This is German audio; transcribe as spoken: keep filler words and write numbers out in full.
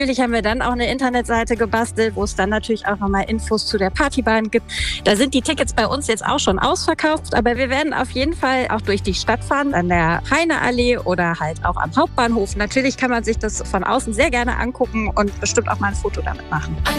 Natürlich haben wir dann auch eine Internetseite gebastelt, wo es dann natürlich auch nochmal Infos zu der Partybahn gibt. Da sind die Tickets bei uns jetzt auch schon ausverkauft, aber wir werden auf jeden Fall auch durch die Stadt fahren, an der Heineallee oder halt auch am Hauptbahnhof. Natürlich kann man sich das von außen sehr gerne angucken und bestimmt auch mal ein Foto damit machen.